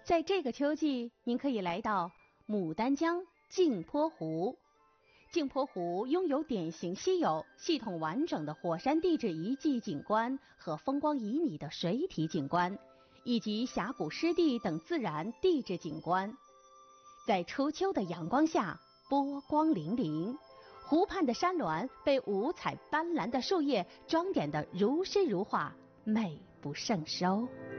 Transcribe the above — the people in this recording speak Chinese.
在这个秋季，您可以来到牡丹江镜泊湖。镜泊湖拥有典型稀有、系统完整的火山地质遗迹景观和风光旖旎的水体景观，以及峡谷湿地等自然地质景观。在初秋的阳光下，波光粼粼，湖畔的山峦被五彩斑斓的树叶装点得如诗如画，美不胜收。